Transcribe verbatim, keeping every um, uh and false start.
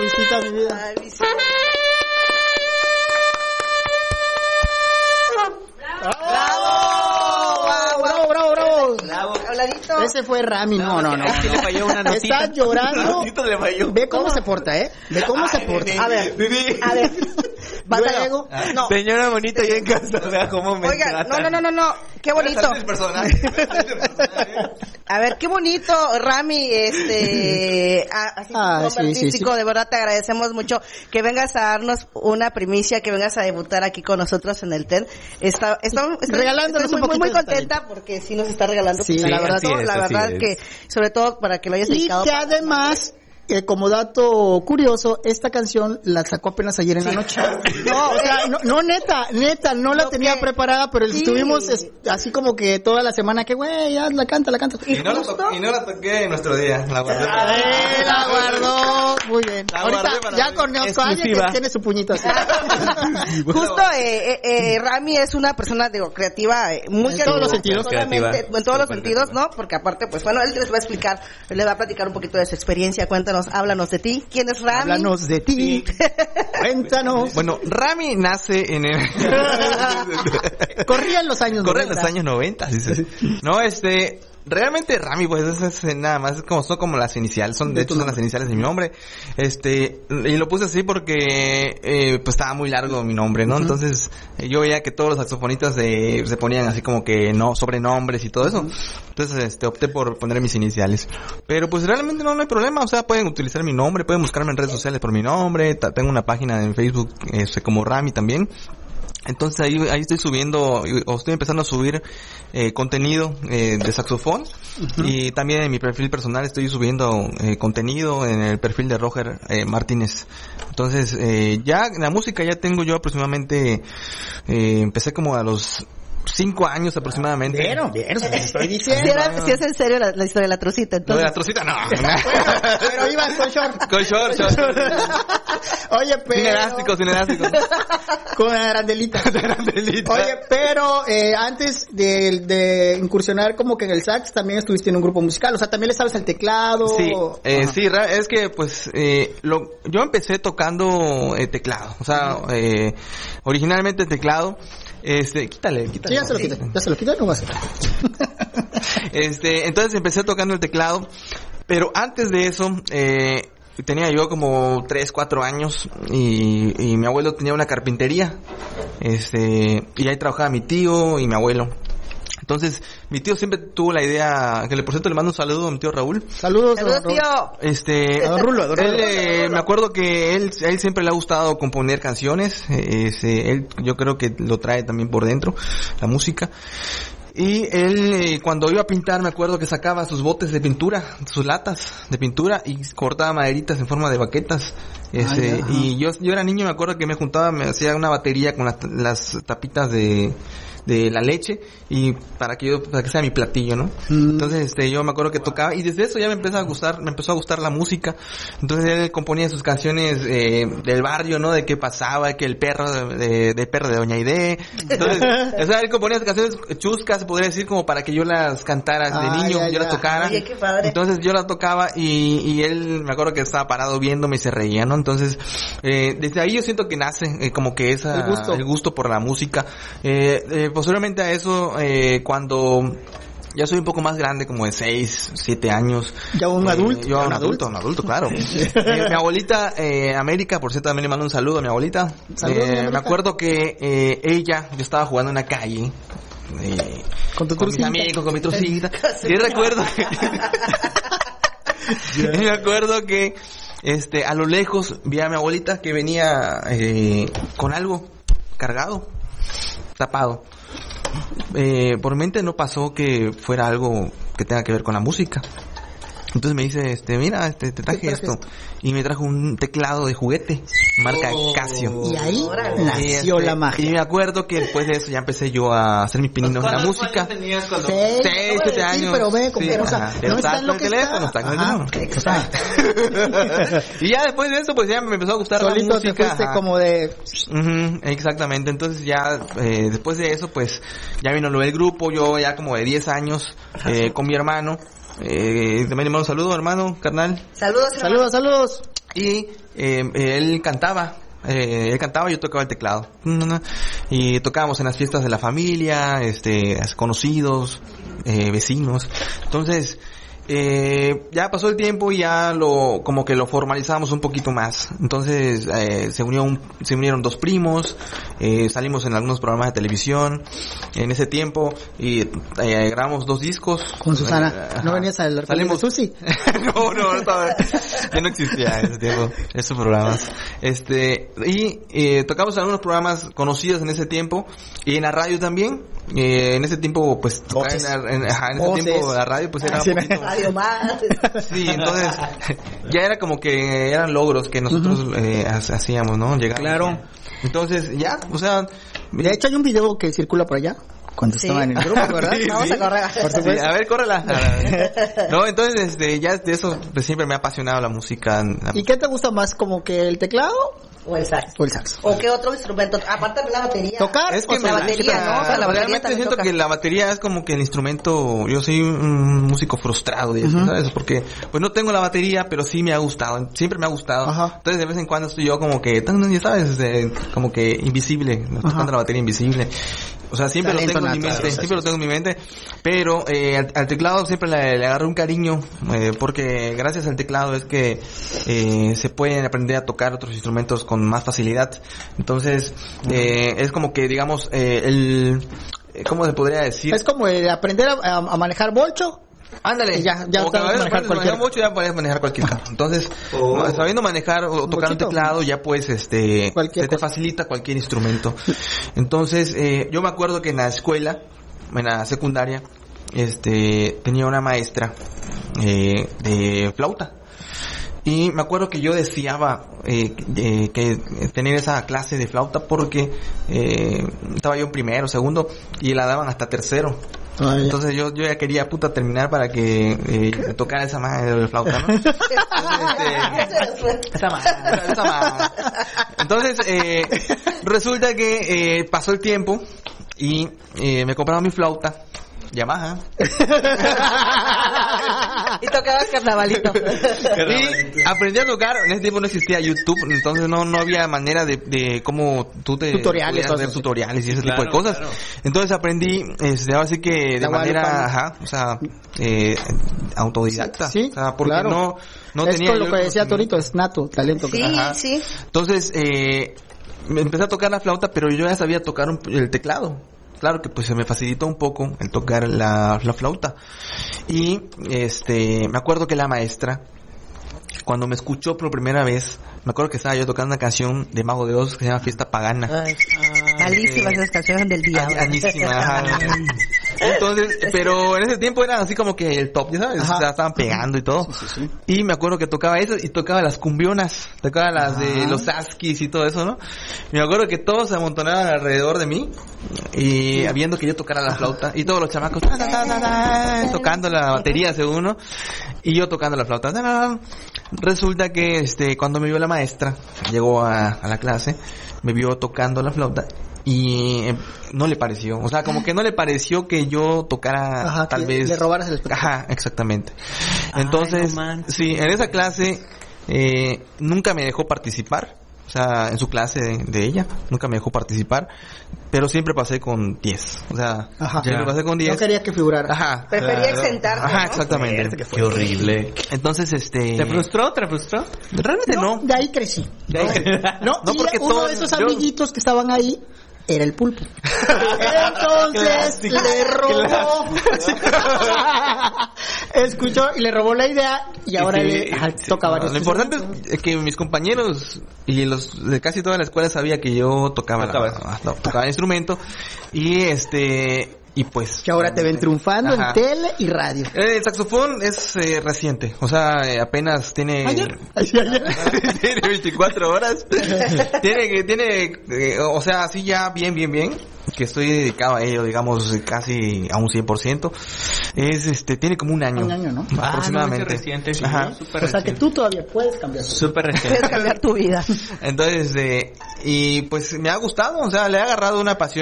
visita, mi vida. Ay, visita. ¡Bravo! ¡Bravo, bravo, bravo! Bravo. Habladito. Ese fue Rami, no, no, no. Es que le falló una notita. Está llorando. Una notita le falló. Ve cómo se porta, ¿eh? Ve cómo se porta. A ver, a ver. Luego, No. Señora bonita, ya en casa, vea cómo me Oiga, tratan. no, no, no, no, no. Qué bonito. Es personaje. A ver, qué bonito, Rami, este, a- así Ah, como sí, sí, artístico, sí. de verdad te agradecemos mucho que vengas a darnos una primicia, que vengas a debutar aquí con nosotros en el T E D. Está, está, estoy, Regalándonos estoy muy, un muy, muy poquito de contenta porque sí nos está regalando, Sí, la verdad, así no, es, la así verdad es. que, sobre todo para que lo hayas y dedicado. que para- además, eh, como dato curioso, esta canción la sacó apenas ayer en la noche. No, o sea, no, no, neta, neta, no la Lo tenía que- preparada, pero sí. estuvimos es- así como que toda la semana que, güey, ya la canta, la canta. Y no, la to- y no la toqué en nuestro día, la guardé. Eh, la guardó, muy bien. La Ahorita guardé para ya mí. conozco a alguien que Exclusiva. tiene su puñito así. Justo, eh, eh, eh, Rami es una persona, digo, creativa, eh, muy En todos los creativa, sentidos. solamente- Creativa. en todos los Súper sentidos, creativa. ¿no? Porque aparte, pues bueno, él les va a explicar, él les va a platicar un poquito de su experiencia. Cuéntanos, háblanos de ti. ¿Quién es Rami? Háblanos de ti. Cuéntanos. Bueno, Rami nace en el... Corrían los años Corre en noventa. los años noventa, sí, sí. No, este... Realmente Rami, pues, es, es nada más, es como, son como las iniciales, son, de hecho son las iniciales de mi nombre. Este, y lo puse así porque, eh, pues estaba muy largo mi nombre, ¿no? Entonces, eh, yo veía que todos los saxofonistas de, se ponían así como que no, sobrenombres y todo eso. Entonces, este, opté por poner mis iniciales. Pero pues realmente no, no hay problema, o sea, pueden utilizar mi nombre, pueden buscarme en redes sociales por mi nombre, ta- tengo una página en Facebook, este, como Rami también. Entonces ahí, ahí estoy subiendo, o estoy empezando a subir eh, contenido eh, de saxofón. Uh-huh. Y también en mi perfil personal estoy subiendo eh, contenido en el perfil de Roger eh, Martínez. Entonces eh, ya la música ya tengo yo aproximadamente, eh, empecé como a los cinco años aproximadamente. Vieron, vieron, se les estoy Si, diciendo. era- si es en serio la, la historia de la trocita, Lo de entonces. la trocita no. Pero ibas con short. Con short, short. Oye, pero... Sin elástico, sin elástico. Con arandelita. Arandelita. Oye, pero eh, antes de, de incursionar como que en el sax, también estuviste en un grupo musical. O sea, también le sabes al teclado. Sí, eh, Ajá. sí, ra- es que pues eh, lo, yo empecé tocando eh, teclado, o sea, eh, originalmente teclado, este, quítale, Sí, quítale. ya se lo quita, ya se lo quita, no va a ser. Este, entonces empecé tocando el teclado, pero antes de eso, eh, tenía yo como tres, cuatro años y, y mi abuelo tenía una carpintería, este, y ahí trabajaba mi tío y mi abuelo. Entonces, mi tío siempre tuvo la idea, que le por cierto le mando un saludo a mi tío Raúl. Saludos, Saludos, don- tío. Este, A don Rulo, a don Rulo. él, eh, me acuerdo que él, a él siempre le ha gustado componer canciones, eh, ese, él, yo creo que lo trae también por dentro, la música. Y él, eh, cuando iba a pintar, me acuerdo que sacaba sus botes de pintura, sus latas de pintura y cortaba maderitas en forma de baquetas. Este, Ah, ya, ajá. y yo, yo era niño, me acuerdo que me juntaba, me hacía una batería con las, las tapitas de, de la leche y para que yo, para que sea mi platillo, ¿no? Mm. Entonces, este, yo me acuerdo que tocaba y desde eso ya me empezó a gustar, me empezó a gustar la música. Entonces él componía sus canciones, eh, del barrio, ¿no? De qué pasaba, que el perro de, de, de perro de Doña Aide. Entonces, o sea, él componía sus canciones chuscas, se podría decir, como para que yo las cantara de Ah, niño, ya, yo ya. las tocara. Oye, qué padre. Entonces yo las tocaba y, y él, me acuerdo que estaba parado viéndome y se reía, ¿no? Entonces, eh, desde ahí yo siento que nace eh, como que esa, El gusto. el gusto por la música. Eh, eh, posteriormente a eso, eh, cuando ya soy un poco más grande, como de seis, siete años. Ya un eh, adulto. Yo un un adulto, un adulto, claro. Eh, mi abuelita, eh, América, por cierto, también le mando un saludo a mi abuelita. Saludos, Eh, mi abuelita. me acuerdo que eh, ella, yo estaba jugando en la calle. Eh, Con tu con mis trucita. amigos, con mi trocita. Y recuerdo que... y me acuerdo que este a lo lejos vi a mi abuelita que venía eh, con algo cargado, tapado. Eh, por mi mente no pasó que fuera algo que tenga que ver con la música. Entonces me dice, este, mira, este, te traje ¿Qué traje esto. Y me trajo un teclado de juguete, marca Casio. Y ahí Órale. nació Y, este, la magia. Y me acuerdo que después de eso ya empecé yo a hacer mi pininos en la música. Seis, Seis, siete sí, años. pero ve, como, Sí, o sea, ajá. Pero no está está en lo en que el teléfono, está. está en el Ajá, teléfono. exacto. Y ya después de eso, pues ya me empezó a gustar Solito la música. te fuiste ajá. como de... Ujú, exactamente, entonces ya eh, después de eso, pues ya vino lo del grupo, yo ya como de diez años eh, con mi hermano. Eh, también le mando un saludo, hermano, carnal. Saludos, Saludos, saludos. y eh, él cantaba. Eh, él cantaba, yo tocaba el teclado. Y tocábamos en las fiestas de la familia, este, conocidos, eh, vecinos. Entonces, eh, ya pasó el tiempo y ya lo, como que lo formalizamos un poquito más. Entonces, eh, se unió un, se unieron dos primos, eh, salimos en algunos programas de televisión en ese tiempo y eh, grabamos dos discos. Con Susana. Eh, ¿No venías al salimos de Susi? no, no, no estaba, ya no existía en ese tiempo, esos programas. Este, y, eh, tocamos en algunos programas conocidos en ese tiempo y en la radio también. Eh, en ese tiempo, pues, tocar en, la, en, ajá, en ese Voces. tiempo la radio, pues, era un poquito... Radio más. Sí, entonces, ya era como que eran logros que nosotros uh-huh. eh, hacíamos, ¿no? Llegar. Claro. Entonces, ya, o sea... De hecho, hay un video que circula por allá. Cuando sí. estaban en el grupo, ¿verdad? Sí, Vamos sí. a correr. Por supuesto. Sí, a ver, córrela. No, entonces, este, ya de eso pues, siempre me ha apasionado la música. La... ¿Y qué te gusta más, como que el teclado o el sax? O el sax. ¿O qué otro instrumento? Aparte de la batería. Tocar. Es que o sea, la batería, ¿no? O sea, la batería realmente siento toca. que la batería es como que el instrumento, yo soy un músico frustrado y eso, uh-huh. ¿sabes? Porque pues no tengo la batería, pero sí me ha gustado, siempre me ha gustado. Ajá. Entonces de vez en cuando estoy yo como que, ya sabes, eh, como que invisible, tocando la batería invisible. O sea, siempre Talento lo tengo en mi mente, claro, siempre lo tengo en mi mente, pero eh, al, al teclado siempre le, le agarro un cariño, eh, porque gracias al teclado es que eh, se pueden aprender a tocar otros instrumentos con más facilidad. Entonces, eh, es como que, digamos, eh, el... ¿Cómo se podría decir? Es como el aprender a, a manejar bolcho. Ándale, ya, ya o que sabes manejar cualquier mucho, ya puedes manejar cualquier carro. Entonces, oh. sabiendo manejar o tocar un teclado, ya pues este cualquier se te cosa. Facilita cualquier instrumento. Entonces, eh, yo me acuerdo que en la escuela, en la secundaria, este tenía una maestra eh, de flauta. Y me acuerdo que yo deseaba eh, eh, que tener esa clase de flauta porque eh, estaba yo en primero, segundo y la daban hasta tercero. Ah, entonces yo yo ya quería puta terminar para que eh, tocara esa madre de flauta, ¿no? Entonces, este, esa madre, esa madre. Entonces eh, resulta que eh, pasó el tiempo y eh, me compraron mi flauta Yamaha. Y tocaba carnavalito. Y aprendí a tocar. En ese tiempo no existía YouTube, entonces no no había manera de, de cómo tú te tutoriales, ver tutoriales y ese claro, tipo de cosas. Claro. Entonces aprendí, este, ahora sí que de La manera, ajá, o sea, eh, autodidacta. Sí, sí, o sea, porque claro. no no es tenía. Esto lo que decía Torito, es nato, talento. Sí, ajá. sí. Entonces, eh, me empecé a tocar la flauta, pero yo ya sabía tocar un, el teclado. Claro que pues se me facilitó un poco el tocar la, la flauta. Y este me acuerdo que la maestra, cuando me escuchó por primera vez, me acuerdo que estaba yo tocando una canción de Mago de Oz que se llama Fiesta Pagana. Ay, malísimas esas canciones del diablo. Malísimas. Entonces, pero en ese tiempo eran así como que el top, ya sabes, o sea, estaban pegando y todo. Sí, sí, sí. Y me acuerdo que tocaba eso y tocaba las cumbionas, tocaba las ah. de los Saskis y todo eso, ¿no? Y me acuerdo que todos se amontonaban alrededor de mí y sí. viendo que yo tocara la flauta y todos los chamacos ta, ta, ta, ta, ta, tocando la batería según uno y yo tocando la flauta. Ta, ta, ta. Resulta que este cuando me vio la maestra, llegó a, a la clase, me vio tocando la flauta y eh, no le pareció, o sea, como que no le pareció que yo tocara Ajá, tal vez le robaras el espectáculo. Ajá, exactamente. Entonces, Ay, no sí, en esa clase eh, nunca me dejó participar. O sea, en su clase de, de ella, nunca me dejó participar, pero siempre pasé con diez. O sea, Ajá, siempre pasé con diez. No quería que figurara. Ajá. Prefería exentarte. Ajá, ¿no? exactamente. Qué, Qué horrible. Entonces, este... ¿Te frustró? ¿Te frustró? Realmente no. no. De ahí crecí. De ahí crecí. No, no, y porque uno todo, de esos yo... amiguitos que estaban ahí era el Pulpo. Entonces le robó, escuchó y le robó la idea y ahora sí, le ajá, sí, toca varios. Lo importante es que mis compañeros y los de casi toda la escuela sabía que yo tocaba, la, no, tocaba el instrumento y este y pues que ahora te ven triunfando ajá. en tele y radio. El saxofón es eh, reciente, o sea, eh, apenas tiene ¿Ayer? ¿Ayer? tiene veinticuatro horas. tiene tiene eh, o sea, así ya bien bien bien que estoy dedicado a ello, digamos, casi a un cien por ciento. Es este tiene como un año. Un año, ¿no? Aproximadamente. Ah, no, reciente, sí, ajá. Super o sea, reciente. Que tú todavía puedes cambiar. Súper reciente. Puedes cambiar tu vida. Entonces, eh, y pues me ha gustado, o sea, le he agarrado una pasión